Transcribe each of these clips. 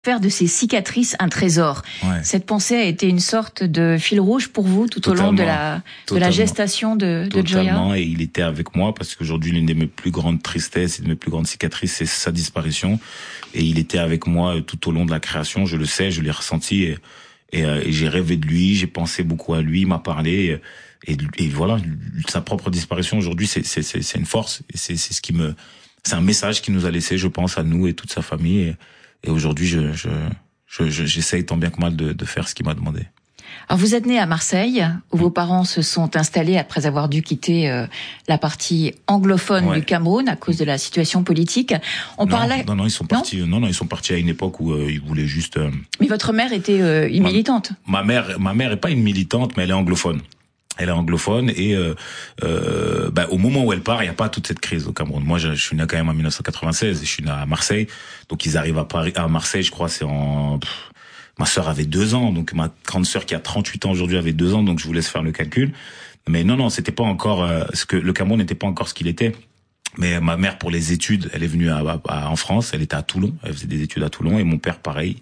Faire de ces cicatrices un trésor. Ouais. Cette pensée a été une sorte de fil rouge pour vous tout au long de la gestation de Gioia. Totalement, et il était avec moi parce qu'aujourd'hui l'une de mes plus grandes tristesses et de mes plus grandes cicatrices, c'est sa disparition. Et il était avec moi tout au long de la création, je le sais, je l'ai ressenti et j'ai rêvé de lui, j'ai pensé beaucoup à lui, il m'a parlé et voilà, sa propre disparition aujourd'hui, c'est une force et c'est un message qu'il nous a laissé, je pense, à nous et toute sa famille. Et aujourd'hui, j'essaye tant bien que mal de faire ce qu'il m'a demandé. Alors vous êtes né à Marseille, où vos parents se sont installés après avoir dû quitter la partie anglophone du Cameroun à cause de la situation politique. Non, ils sont partis. Non, ils sont partis à une époque où ils voulaient juste. Mais votre mère était une militante. Ma mère est pas une militante, mais elle est anglophone. Elle est anglophone et au moment où elle part, il y a pas toute cette crise au Cameroun. Moi, je suis né quand même en 1996, je suis né à Marseille, donc ils arrivent à Marseille, je crois, c'est ma sœur avait 2 ans, donc ma grande sœur qui a 38 ans aujourd'hui avait 2 ans, donc je vous laisse faire le calcul. Mais non, c'était pas encore le Cameroun n'était pas encore ce qu'il était. Mais ma mère, pour les études, elle est venue en France, elle était à Toulon, elle faisait des études à Toulon, et mon père pareil.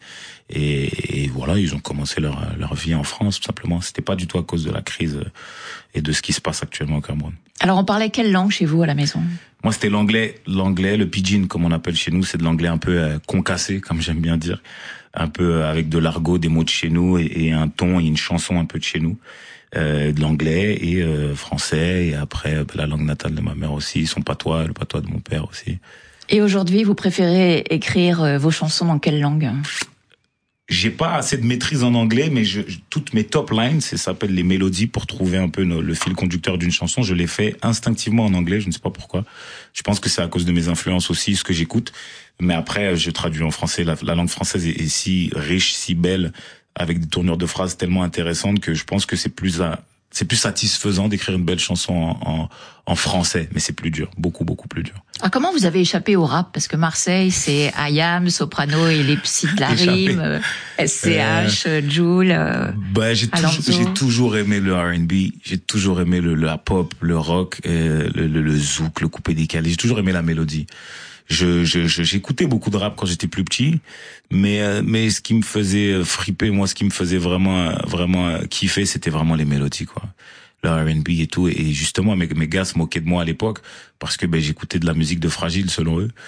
Et voilà, ils ont commencé leur vie en France, tout simplement. C'était pas du tout à cause de la crise et de ce qui se passe actuellement au Cameroun. Alors on parlait quelle langue chez vous à la maison? Moi, c'était l'anglais, le pidgin, comme on appelle chez nous, c'est de l'anglais un peu concassé, comme j'aime bien dire, un peu avec de l'argot, des mots de chez nous et un ton et une chanson un peu de chez nous. De l'anglais et français, et après la langue natale de ma mère aussi, son patois, le patois de mon père aussi. Et aujourd'hui, vous préférez écrire vos chansons dans quelle langue? J'ai pas assez de maîtrise en anglais, mais toutes mes top lines, ça s'appelle les mélodies, pour trouver un peu le fil conducteur d'une chanson, je les fais instinctivement en anglais, je ne sais pas pourquoi. Je pense que c'est à cause de mes influences aussi, ce que j'écoute. Mais après, je traduis en français. La langue française est si riche, si belle, avec des tournures de phrases tellement intéressantes que je pense que c'est plus satisfaisant d'écrire une belle chanson en français, mais c'est plus dur, beaucoup plus dur. Alors comment vous avez échappé au rap? Parce que Marseille, c'est IAM, Soprano et les Psy de la rime, SCH, Jul. J'ai toujours aimé le R&B, j'ai toujours aimé le hip-hop, le rock, le zouk, le coupé décalé. J'ai toujours aimé la mélodie. J'écoutais beaucoup de rap quand j'étais plus petit, mais ce qui me faisait friper, moi, ce qui me faisait vraiment kiffer, c'était vraiment les mélodies, quoi. Le R&B et tout, et justement mes gars se moquaient de moi à l'époque parce que j'écoutais de la musique de Fragile selon eux,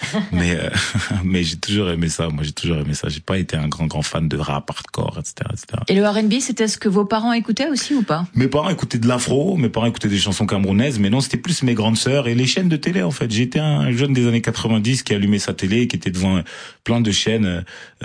mais j'ai toujours aimé ça. Moi, j'ai toujours aimé ça. J'ai pas été un grand fan de rap hardcore, etc. Et le R&B, c'était ce que vos parents écoutaient aussi ou pas? Mes parents écoutaient de l'afro, mes parents écoutaient des chansons camerounaises, mais non, c'était plus mes grandes sœurs et les chaînes de télé, en fait. J'étais un jeune des années 90 qui allumait sa télé, qui était devant plein de chaînes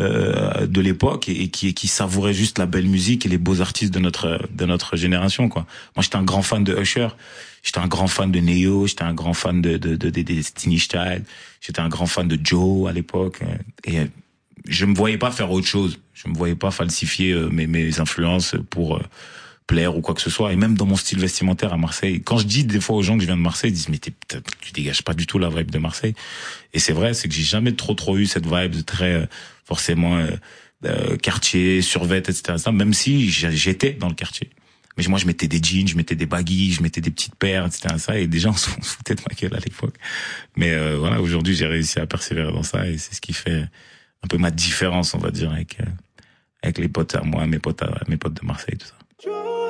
de l'époque et qui savourait juste la belle musique et les beaux artistes de notre génération, quoi. Moi, j'étais un grand fan de Usher. J'étais un grand fan de Neo, j'étais un grand fan de Destiny Child, j'étais un grand fan de Joe à l'époque, et je me voyais pas faire autre chose. Je me voyais pas falsifier mes influences pour plaire ou quoi que ce soit. Et même dans mon style vestimentaire à Marseille, quand je dis des fois aux gens que je viens de Marseille, ils disent mais tu dégages pas du tout la vibe de Marseille. Et c'est vrai, c'est que j'ai jamais trop eu cette vibe de très forcément quartier, survêt, etc. Même si j'étais dans le quartier. Mais moi, je mettais des jeans, je mettais des baggies, je mettais des petites paires, etc. Et des gens se foutaient de ma gueule à l'époque. Mais voilà, aujourd'hui, j'ai réussi à persévérer dans ça et c'est ce qui fait un peu ma différence, on va dire, avec les potes à moi, mes potes de Marseille, tout ça.